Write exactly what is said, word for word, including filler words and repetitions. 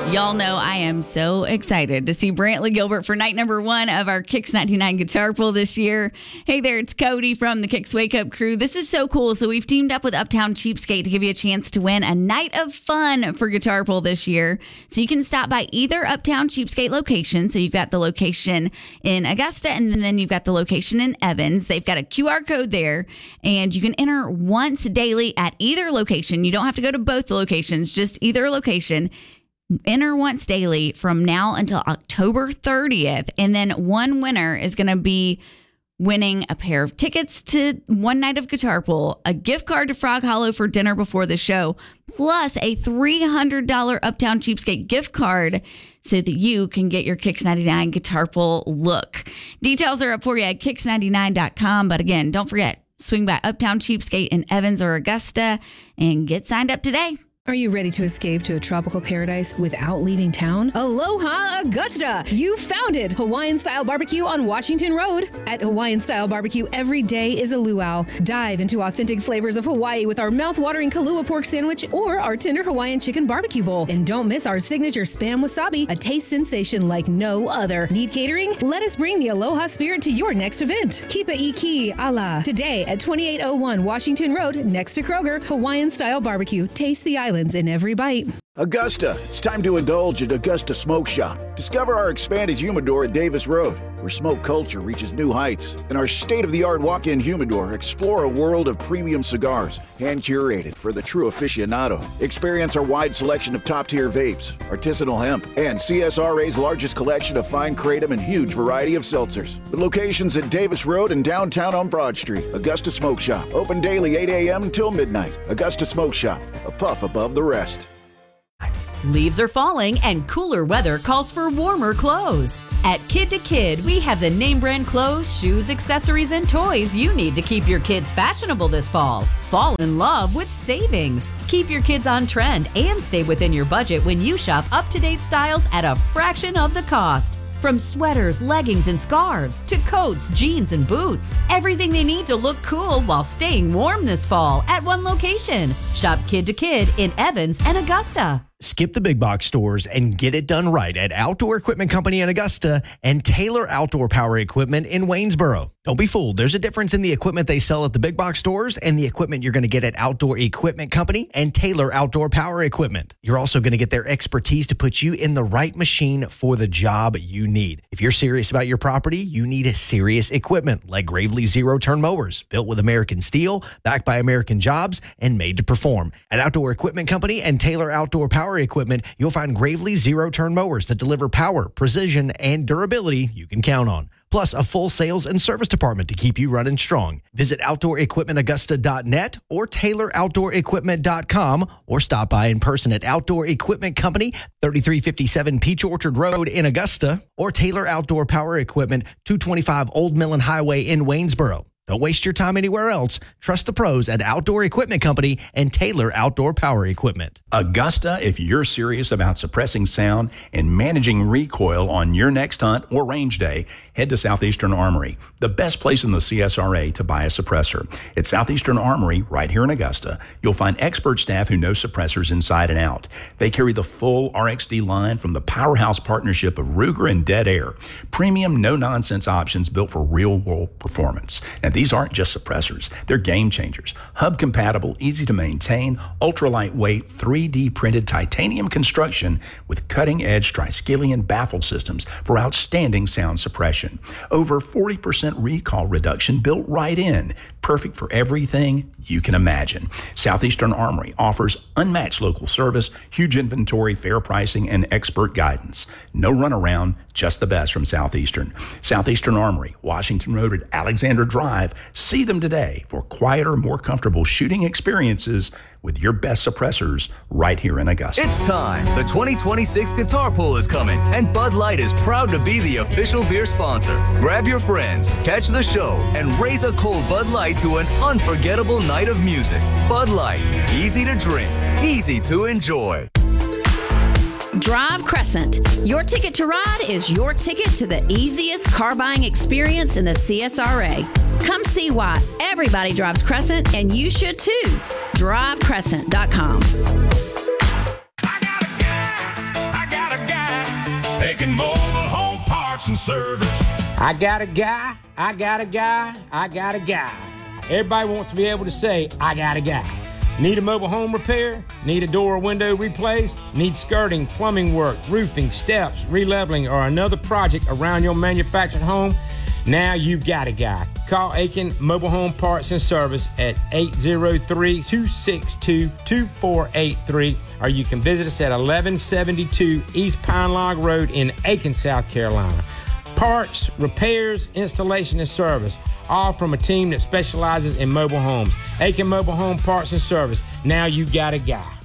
Y'all know I am so excited to see Brantley Gilbert for night number one of our Kicks ninety-nine Guitar Pull this year. Hey there, it's Cody from the Kicks Wake Up crew. This is so cool. So we've teamed up with Uptown Cheapskate to give you a chance to win a night of fun for Guitar Pull this year. So you can stop by either Uptown Cheapskate location. So you've got the location in Augusta and then you've got the location in Evans. They've got a Q R code there and you can enter once daily at either location. You don't have to go to both locations, just either location. Enter once daily from now until October thirtieth. And then one winner is going to be winning a pair of tickets to one night of Guitar Pull, a gift card to Frog Hollow for dinner before the show, plus a three hundred dollars Uptown Cheapskate gift card so that you can get your Kicks ninety-nine Guitar Pull look. Details are up for you at kicks ninety-nine dot com. But again, don't forget, swing by Uptown Cheapskate in Evans or Augusta and get signed up today. Are you ready to escape to a tropical paradise without leaving town? Aloha Augusta! You found it! Hawaiian-style barbecue on Washington Road. At Hawaiian-style barbecue, every day is a luau. Dive into authentic flavors of Hawaii with our mouth-watering Kalua pork sandwich or our tender Hawaiian chicken barbecue bowl. And don't miss our signature Spam Wasabi, a taste sensation like no other. Need catering? Let us bring the Aloha spirit to your next event. Kipa Iki Ala. Today at twenty-eight oh one Washington Road, next to Kroger, Hawaiian-style barbecue. Taste the island in every bite. Augusta, it's time to indulge at Augusta Smoke Shop. Discover our expanded humidor at Davis Road, where smoke culture reaches new heights. In our state-of-the-art walk-in humidor, explore a world of premium cigars, hand-curated for the true aficionado. Experience our wide selection of top-tier vapes, artisanal hemp, and C S R A's largest collection of fine kratom and huge variety of seltzers. With locations at Davis Road and downtown on Broad Street, Augusta Smoke Shop, open daily eight a.m. until midnight. Augusta Smoke Shop, a puff above the rest. Leaves are falling and cooler weather calls for warmer clothes. At Kid to Kid, we have the name brand clothes, shoes, accessories, and toys you need to keep your kids fashionable this fall. Fall in love with savings. Keep your kids on trend and stay within your budget when you shop up-to-date styles at a fraction of the cost. From sweaters, leggings, and scarves to coats, jeans, and boots. Everything they need to look cool while staying warm this fall at one location. Shop Kid to Kid in Evans and Augusta. Skip the big box stores and get it done right at Outdoor Equipment Company in Augusta and Taylor Outdoor Power Equipment in Waynesboro. Don't be fooled. There's a difference in the equipment they sell at the big box stores and the equipment you're going to get at Outdoor Equipment Company and Taylor Outdoor Power Equipment. You're also going to get their expertise to put you in the right machine for the job you need. If you're serious about your property, you need serious equipment like Gravely zero-turn mowers, built with American steel, backed by American jobs, and made to perform. At Outdoor Equipment Company and Taylor Outdoor Power Equipment, you'll find Gravely zero-turn mowers that deliver power, precision, and durability you can count on. Plus a full sales and service department to keep you running strong. Visit outdoor equipment augusta dot net or taylor outdoor equipment dot com or stop by in person at Outdoor Equipment Company, thirty-three fifty-seven Peach Orchard Road in Augusta, or Taylor Outdoor Power Equipment, two twenty-five Old Millen Highway in Waynesboro. Don't waste your time anywhere else. Trust the pros at Outdoor Equipment Company and Taylor Outdoor Power Equipment. Augusta, if you're serious about suppressing sound and managing recoil on your next hunt or range day, head to Southeastern Armory, the best place in the C S R A to buy a suppressor. At Southeastern Armory, right here in Augusta, you'll find expert staff who know suppressors inside and out. They carry the full R X D line from the powerhouse partnership of Ruger and Dead Air. Premium, no-nonsense options built for real-world performance. And these aren't just suppressors. They're game changers. Hub compatible, easy to maintain, ultra lightweight, three D printed titanium construction with cutting edge Triskelion baffle systems for outstanding sound suppression. Over forty percent recall reduction built right in. Perfect for everything you can imagine. Southeastern Armory offers unmatched local service, huge inventory, fair pricing, and expert guidance. No runaround, just the best from Southeastern. Southeastern Armory, Washington Road at Alexander Drive. See them today for quieter, more comfortable shooting experiences with your best suppressors right here in Augusta. It's time. The twenty twenty-six Guitar Pull is coming, and Bud Light is proud to be the official beer sponsor. Grab your friends, catch the show, and raise a cold Bud Light to an unforgettable night of music. Bud Light, easy to drink, easy to enjoy. Drive Crescent. Your ticket to ride is your ticket to the easiest car buying experience in the C S R A. Come see why everybody drives Crescent, and you should too. drive crescent dot com. I got a guy, I got Aiken Mobile Home Parts and Service. I got a guy, I got a guy, I got a guy. Everybody wants to be able to say, I got a guy. Need a mobile home repair? Need a door or window replaced? Need skirting, plumbing work, roofing, steps, releveling, or another project around your manufactured home? Now you've got a guy. Call Aiken Mobile Home Parts and Service at eight zero three, two six two, two four eight three, or you can visit us at eleven seventy-two East Pine Log Road in Aiken, South Carolina. Parts, repairs, installation, and service, all from a team that specializes in mobile homes. Aiken Mobile Home Parts and Service. Now you got a guy.